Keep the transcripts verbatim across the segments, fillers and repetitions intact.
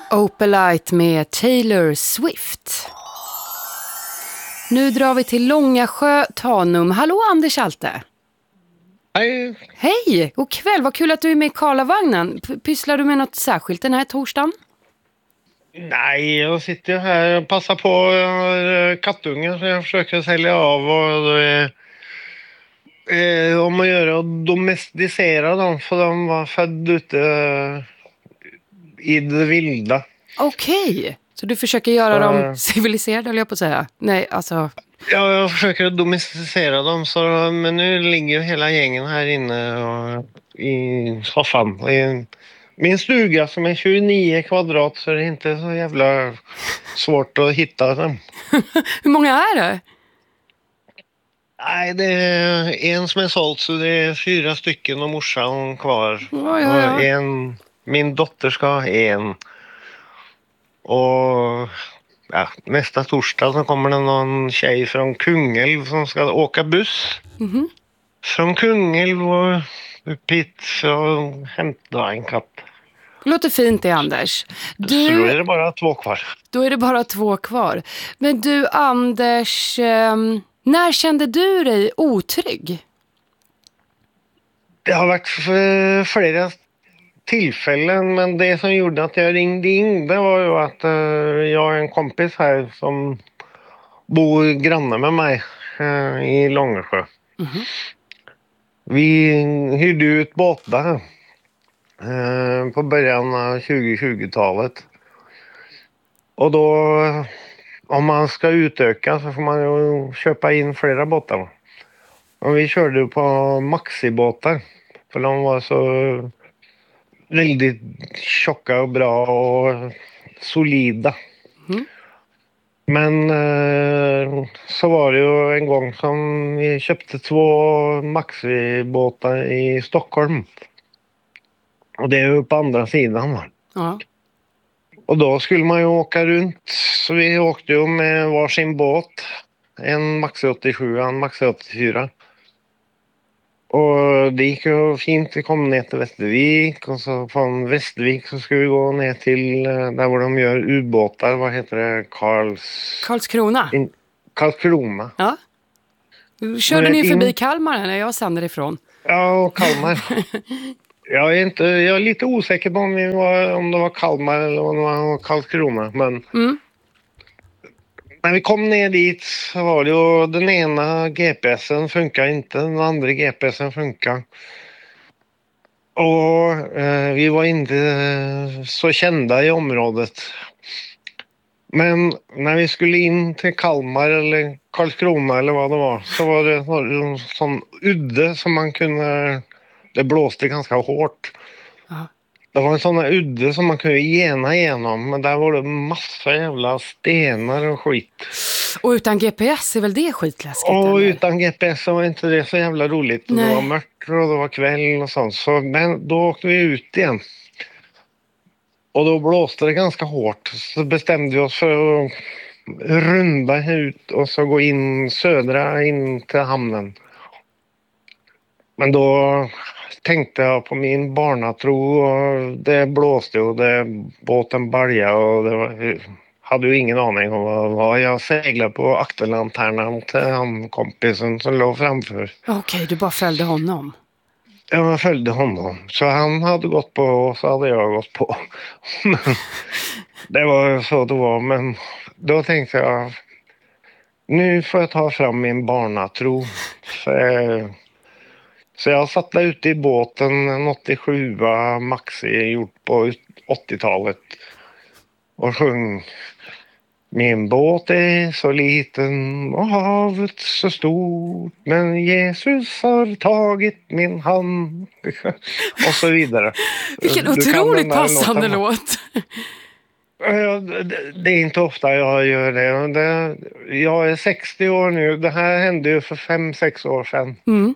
Opalite med Taylor Swift. Nu drar vi till Långasjö, Tanum. Hallå Anders Alte. Hej. Hej, god kväll. Vad kul att du är med i Karlavagnen. P- Pysslar du med något särskilt den här torsdagen? Nej, jag sitter ju här och passar på äh, kattungar så jag försöker sälja av och äh, äh, om att göra och domesticera dem för de var född ute äh, i det vilda. Okej, så du försöker göra Så, dem civiliserade, höll jag på att säga. Nej, alltså... ja, jag försöker domesticera dem så, men nu ligger ju hela gängen här inne och, i soffan. I min stuga som är tjugonio kvadrat så är det inte så jävla svårt att hitta dem. Hur många är det? Nej, det är en som är såld så det är fyra stycken och morsan kvar. Ja, ja, ja. Och en, min dotter ska ha en. Och ja, nästa torsdag så kommer det någon tjej från Kungälv som ska åka buss. Mhm. Från Kungälv och upp hit för att hämta en katt. Låter fint det, Anders. Så då är Du, det bara två kvar. då är det bara två kvar. Men du, Anders, ehm, när kände du dig otrygg? Det har varit f- flera tillfällen, men det som gjorde att jag ringde in det var ju att eh, jag har en kompis här som bor granne med mig eh, i Långasjö. Mhm. Vi hyrde ut båtar eh, på början av tjugo-tjugotalet. Och då, om man ska utöka så får man ju köpa in flera båtar. Och vi körde på maxibåtar. För de var så väldigt tjocka och bra och solida. Mm. Men eh, så var det ju en gång som vi köpte två maxibåtar i Stockholm. Och det är ju på andra sidan. Va? Ja. Och då skulle man ju åka runt. Så vi åkte ju med varsin båt. En Maxi åttiosju och en Maxi åttiofyra. Och det gick ju fint. Vi kom ner till Västervik. Och så från Västervik så skulle vi gå ner till eh, där var de gör ubåtar. Vad heter det? Karls... Karlskrona. In... Karlskrona. Ja. Körde Men ni in- förbi Kalmar när jag sänder ifrån? Ja, och Kalmar. Jag är, inte, jag är lite osäker på om, vi var, om det var Kalmar eller om det var Karlskrona. Men Mm. när vi kom ner dit så var det ju den ena G P S'en funkar inte, den andra G P S'en funkar. Och eh, vi var inte eh, så kända i området. Men när vi skulle in till Kalmar eller Karlskrona eller vad det var så var det en sån udde som man kunde... Det blåste ganska hårt. Ja. Det var en sån här udde som man kunde gena igenom. Men där var det massa jävla stenar och skit. Och utan G P S är väl det skitläskigt? Och eller? utan G P S så var inte det så jävla roligt. Och det Nej. var mörkt och det var kväll och sånt. Så, men då åkte vi ut igen. Och då blåste det ganska hårt. Så bestämde vi oss för att runda ut och så gå in södra in till hamnen. Men då tänkte jag på min barnatro och det blåste och det, båten baljade och det var, hade ju ingen aning om vad det var. Jag seglade på akterlanternan till han kompisen som låg framför. Okej, du bara följde honom. Jag följde honom. Så han hade gått på och så hade jag gått på. Men det var så det var. Men då tänkte jag, nu får jag ta fram min barnatro. Så, så jag satt där ute i båten, en åttiosju Maxi gjort på åttiotalet. Och sjöng. Min båt är så liten och havet så stort. Men Jesus har tagit min hand. Och så vidare. Vilken Du kan otroligt den där passande låten. låt. Ja, det- Det är inte ofta jag gör det. det. Jag är sextio år nu. Det här hände ju för fem sex år sedan. Mm.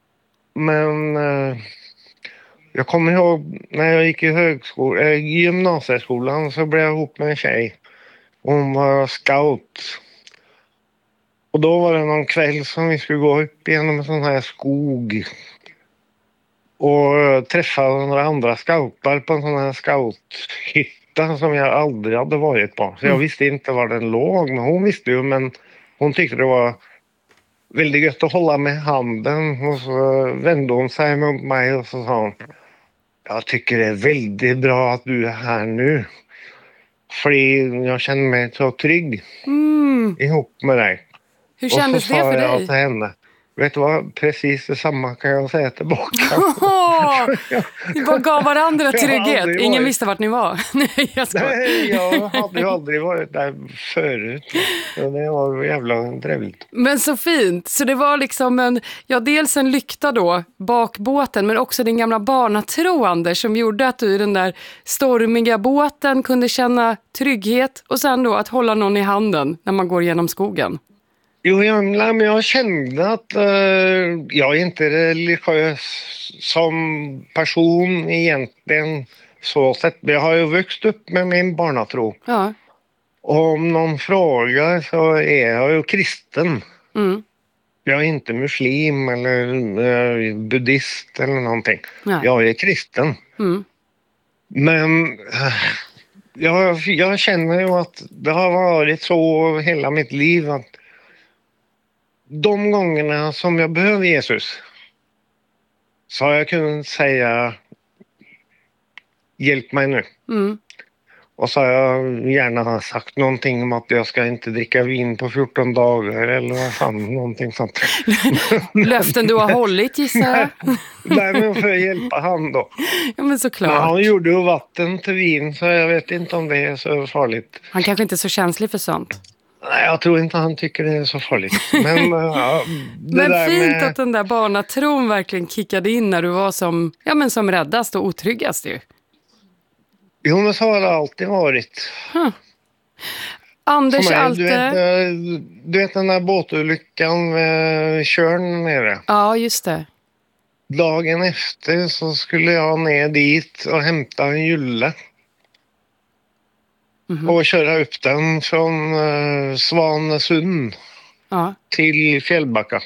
Men eh, jag kommer ihåg när jag gick i högskolan, eh, gymnasieskolan så blev jag ihop med en tjej. Hon var scout. Och då var det någon kväll som vi skulle gå upp genom en sån här skog. Och eh, träffa några andra scoutar på en sån här scouthytt. grotta som jag aldrig hade varit på. Så jag Mm. visste inte var den låg, men hon visste ju, men hon tyckte det var väldigt gött att hålla med handen. Och så vände hon sig mot mig och så sa hon: jag tycker det är väldigt bra att du är här nu. För jag känner mig så trygg Mm. ihop med dig. Hur kändes och så det sa för jag dig? till henne: vet du vad, precis detsamma kan jag säga tillbaka. Åh, ni bara gav varandra Jag har trygghet. aldrig Ingen varit- visste vart ni var. Nej, jag skojar. Nej, jag hade ju aldrig varit där förut. Så det var jävla trevligt. Men så fint. Så det var liksom en, ja, dels en lykta då, bakbåten, men också din gamla barnatro, Anders, som gjorde att du i den där stormiga båten kunde känna trygghet och sen då att hålla någon i handen när man går genom skogen. Jo, jag, nej, men jag kände att eh, jag är inte religiös som person egentligen så sett. Jag har ju vuxit upp med min barnatro. Ja. Och om någon frågar så är jag ju kristen. Mm. Jag är inte muslim eller eh, buddhist eller någonting. Nej. Jag är kristen. Mm. Men eh, jag, jag känner ju att det har varit så hela mitt liv att de gångerna som jag behöver Jesus så har jag kunnat säga: hjälp mig nu. Mm. Och så har jag gärna sagt någonting om att jag ska inte dricka vin på fjorton dagar eller vad fan, någonting sånt. Löften du har hållit, gissar jag. Nej, men för att hjälpa han då. Ja, men Men såklart. han gjorde ju vatten till vin, så jag vet inte om det är så farligt. Han kanske inte är så känslig för sånt. Nej, jag tror inte han tycker det är så farligt. Men, ja, det Men där fint med... att den där barnatron verkligen kickade in när du var som, ja, men som räddast och otryggast ju. Jo, men så har det alltid varit. Anders För mig, Alte. du, vet, eh, du vet den där båtolyckan med Tjörn nere. Ja, just det. Dagen efter så skulle jag ner dit och hämta en julle. Mhm. Och köra upp den från uh, Svanesund Ja. till Fjällbacka.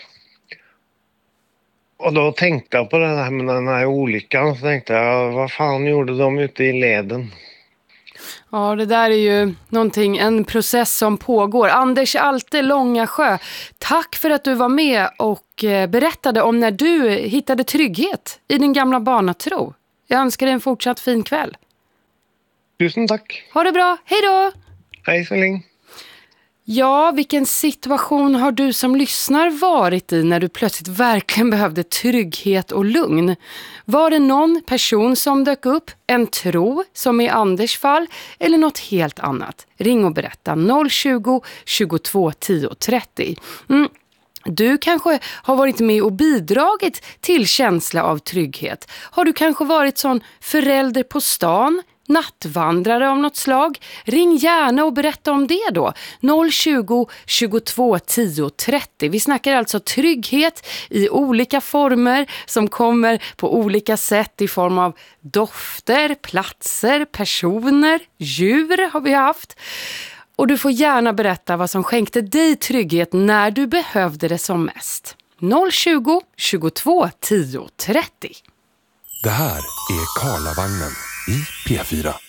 Och då tänkte jag på det här med den här olyckan. Så tänkte jag, vad fan gjorde de ute i leden? Ja, det där är ju någonting, en process som pågår. Anders Alte, Långasjö, tack för att du var med och eh, berättade om när du hittade trygghet i din gamla barnatro. Jag önskar dig en fortsatt fin kväll. Tusen tack. Ha det bra, hej då! Hej så länge. Ja, vilken situation har du som lyssnar varit i när du plötsligt verkligen behövde trygghet och lugn? Var det någon person som dök upp, en tro som i Anders fall, eller något helt annat? Ring och berätta noll tjugo, tjugotvå, tio, trettio. Mm. Du kanske har varit med och bidragit till känsla av trygghet. Har du kanske varit sån förälder på stan? Nattvandrare av något slag? Ring gärna och berätta om det då. noll tjugo, tjugotvå, tio, trettio. Vi snackar alltså trygghet i olika former som kommer på olika sätt i form av dofter, platser, personer, djur har vi haft. Och du får gärna berätta vad som skänkte dig trygghet när du behövde det som mest. noll tjugo, tjugotvå, tio, trettio. Det här är Karlavagnen i P fyra.